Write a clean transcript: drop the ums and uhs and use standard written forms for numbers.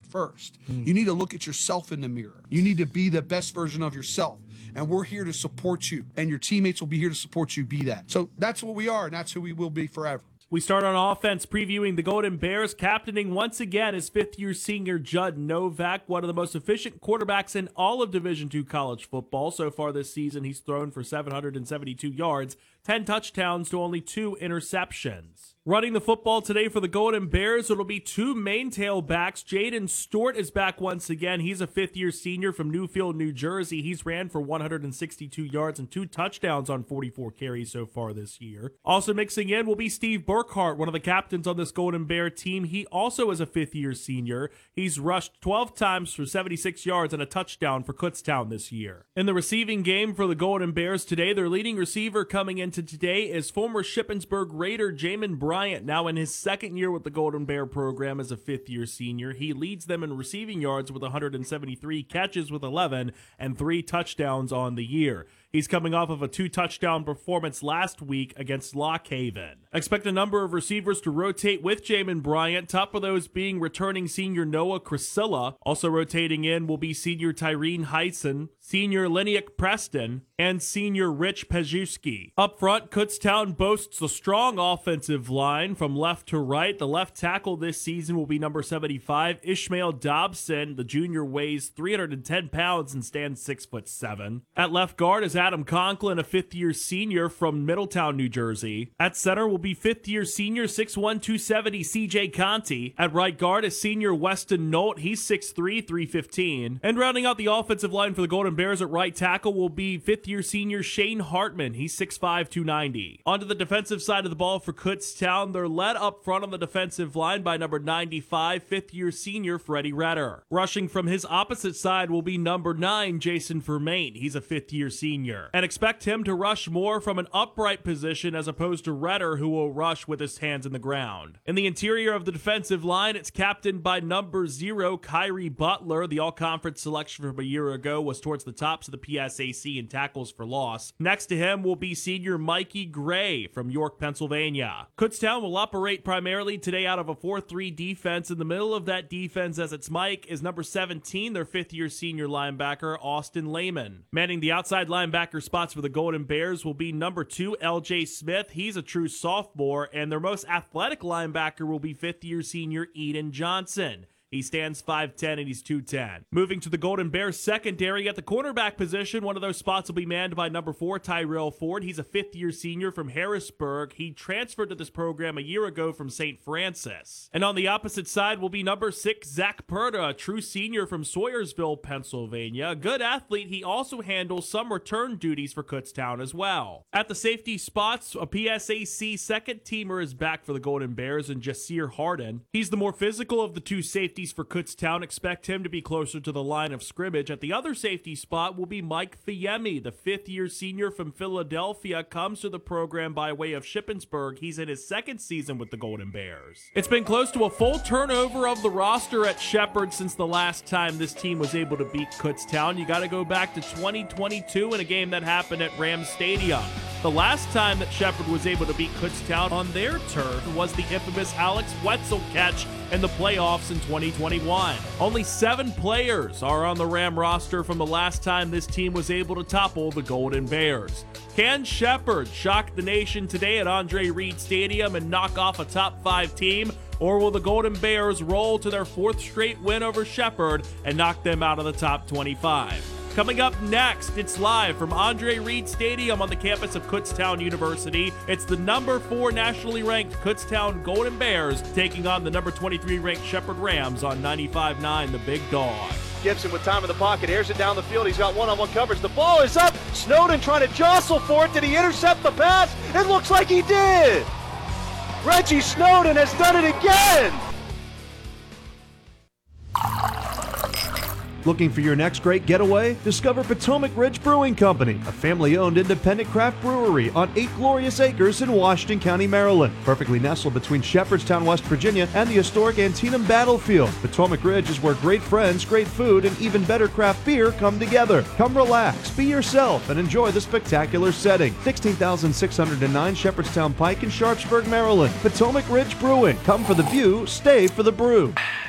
first. You need to look at yourself in the mirror. You need to be the best version of yourself. And we're here to support you. And your teammates will be here to support you be that. So that's what we are, and that's who we will be forever. We start on offense, previewing the Golden Bears. Captaining once again is fifth-year senior Judd Novak, one of the most efficient quarterbacks in all of Division II college football. So far this season, he's thrown for 772 yards, 10 touchdowns to only 2 interceptions. Running the football today for the Golden Bears, it'll be 2 main tailbacks. Jaden Stewart is back once again. He's a fifth-year senior from Newfield, New Jersey. He's ran for 162 yards and 2 touchdowns on 44 carries so far this year. Also mixing in will be Steve Burkhart, one of the captains on this Golden Bear team. He also is a fifth-year senior. He's rushed 12 times for 76 yards and a touchdown for Kutztown this year. In the receiving game for the Golden Bears today, their leading receiver coming into today is former Shippensburg Raider Jamin Bryant, now in his second year with the Golden Bear program as a fifth-year senior. He leads them in receiving yards with 173, catches with 11, and 3 touchdowns on the year. He's coming off of a 2-touchdown performance last week against Lock Haven. Expect a number of receivers to rotate with Jamin Bryant, top of those being returning senior Noah Crisilla. Also rotating in will be senior Tyrene Heisen, senior Leniak Preston, and senior Rich Pejewski. Up front, Kutztown boasts a strong offensive line from left to right. The left tackle this season will be number 75, Ishmael Dobson. The junior weighs 310 pounds and stands 6'7". At left guard is Adam Conklin, a fifth-year senior from Middletown, New Jersey. At center will be fifth-year senior 6'1", 270 CJ Conti. At right guard is senior Weston Nolt. He's 6'3", 315. And rounding out the offensive line for the Golden Bears at right tackle will be fifth-year senior Shane Hartman. He's 6'5", 290. Onto the defensive side of the ball for Kutztown. They're led up front on the defensive line by number 95, fifth-year senior Freddie Redder. Rushing from his opposite side will be number 9, Jason Vermain. He's a fifth-year senior. And expect him to rush more from an upright position as opposed to Redder, who will rush with his hands in the ground. In the interior of the defensive line, it's captained by number 0, Kyrie Butler. The all-conference selection from a year ago was towards the tops of the PSAC in tackles for loss. Next to him will be senior Mikey Gray from York, Pennsylvania. Kutztown will operate primarily today out of a 4-3 defense. In the middle of that defense, as it's Mike, is number 17, their fifth-year senior linebacker, Austin Lehman. Manning the outside linebacker spots for the Golden Bears will be number 2, LJ Smith. He's a true sophomore, and their most athletic linebacker will be fifth-year senior Eden Johnson. He stands 5'10", and he's 210. Moving to the Golden Bears secondary at the cornerback position, one of those spots will be manned by number 4, Tyrell Ford. He's a fifth-year senior from Harrisburg. He transferred to this program a year ago from St. Francis. And on the opposite side will be number 6, Zach Perda, a true senior from Sayersville, Pennsylvania. A good athlete, he also handles some return duties for Kutztown as well. At the safety spots, a PSAC second-teamer is back for the Golden Bears in Jasir Harden. He's the more physical of the two safeties for Kutztown. Expect him to be closer to the line of scrimmage. At the other safety spot will be Mike Fiemi, the fifth-year senior from Philadelphia, comes to the program by way of Shippensburg. He's in his second season with the Golden Bears. It's been close to a full turnover of the roster at Shepherd since the last time this team was able to beat Kutztown. You got to go back to 2022 in a game that happened at Rams Stadium. The last time that Shepherd was able to beat Kutztown on their turf was the infamous Alex Wetzel catch in the playoffs in 2021. Only 7 players are on the Ram roster from the last time this team was able to topple the Golden Bears. Can Shepherd shock the nation today at Andre Reed Stadium and knock off a top 5 team? Or will the Golden Bears roll to their 4th straight win over Shepherd and knock them out of the top 25? Coming up next, it's live from Andre Reed Stadium on the campus of Kutztown University. It's the number 4 nationally ranked Kutztown Golden Bears taking on the number 23 ranked Shepherd Rams on 95.9 The Big Dog. Gibson with time in the pocket, airs it down the field. He's got one-on-one coverage. The ball is up. Snowden trying to jostle for it. Did he intercept the pass? It looks like he did. Reggie Snowden has done it again. Looking for your next great getaway? Discover Potomac Ridge Brewing Company, a family-owned independent craft brewery on 8 glorious acres in Washington County, Maryland. Perfectly nestled between Shepherdstown, West Virginia and the historic Antietam battlefield, Potomac Ridge is where great friends, great food, and even better craft beer come together. Come relax, be yourself, and enjoy the spectacular setting. 16,609 Shepherdstown Pike in Sharpsburg, Maryland. Potomac Ridge Brewing. Come for the view, stay for the brew.